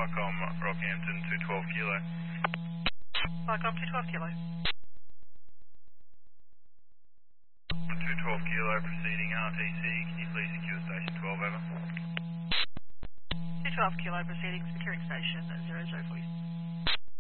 Vicom, Rockhampton, 212 Kilo. Vicom, 212 Kilo. 212 Kilo, proceeding RTC. Can you please secure station 12, over? 212 Kilo, proceeding, securing station 0040.